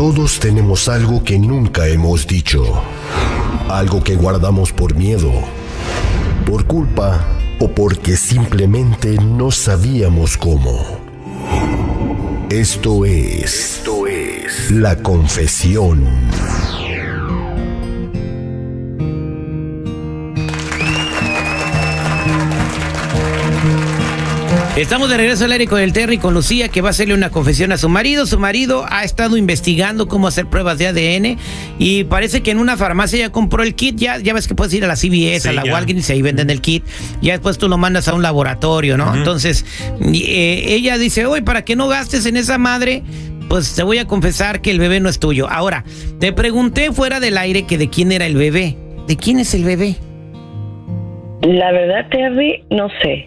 Todos tenemos algo que nunca hemos dicho, algo que guardamos por miedo, por culpa o porque simplemente no sabíamos cómo. Esto es La Confesión. Estamos de regreso al aire con el Terry, con Lucía, que va a hacerle una confesión a su marido. Su marido ha estado investigando cómo hacer pruebas de ADN y parece que en una farmacia ya compró el kit. Ya ves que puedes ir a la CVS, sí, a la Walgreens, y ahí venden el kit. Ya después tú lo mandas a un laboratorio, ¿no? Entonces, ella dice, oye, para que no gastes en esa madre, pues te voy a confesar que el bebé no es tuyo. Ahora, te pregunté fuera del aire que de quién era el bebé. ¿De quién es el bebé? La verdad, Terry, no sé.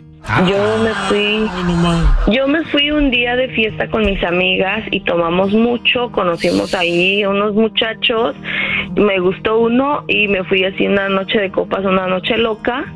Yo me fui un día de fiesta con mis amigas y tomamos mucho, conocimos ahí unos muchachos, me gustó uno y me fui así una noche de copas, una noche loca.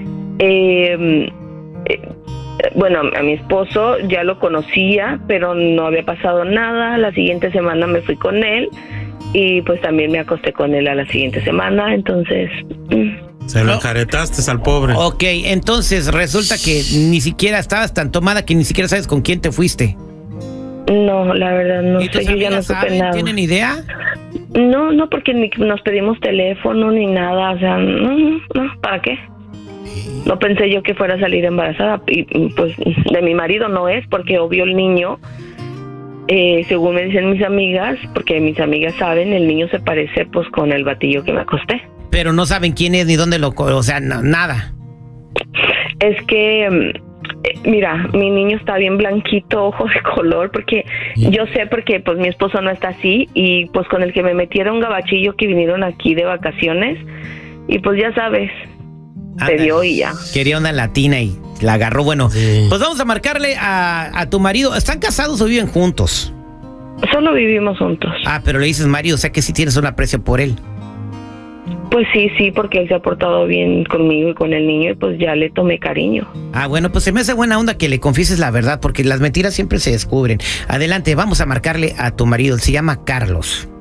Bueno, a mi esposo ya lo conocía, pero no había pasado nada. La siguiente semana me fui con él y pues también me acosté con él a la siguiente semana, entonces... Se lo encaretaste al pobre. Ok, entonces resulta que ni siquiera estabas tan tomada que ni siquiera sabes con quién te fuiste. No, la verdad no sé, yo ya no supe nada. ¿Tienen idea? No, porque ni nos pedimos teléfono ni nada, o sea, no, ¿para qué? No pensé yo que fuera a salir embarazada y pues de mi marido no es, porque obvio el niño, según me dicen mis amigas, porque mis amigas saben, el niño se parece pues con el batillo que me acosté. Pero no saben quién es ni dónde o sea, nada. Es que, mira, mi niño está bien blanquito, ojos de color, porque yo sé porque pues mi esposo no está así y pues con el que me metieron gabachillo que vinieron aquí de vacaciones y pues ya sabes, se dio y ya. Quería una latina y la agarró. Bueno, pues vamos a marcarle a tu marido. ¿Están casados o viven juntos? Solo vivimos juntos. Ah, pero le dices marido, o sea que sí tienes un aprecio por él. Pues sí, porque él se ha portado bien conmigo y con el niño y pues ya le tomé cariño. Ah, bueno, pues se me hace buena onda que le confieses la verdad porque las mentiras siempre se descubren. Adelante, vamos a marcarle a tu marido, se llama Carlos.